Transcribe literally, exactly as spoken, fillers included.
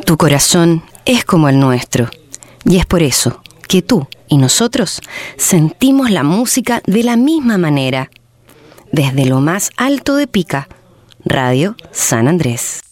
Tu corazón es como el nuestro, y es por eso que tú y nosotros sentimos la música de la misma manera. Desde lo más alto de Pica, Radio San Andrés.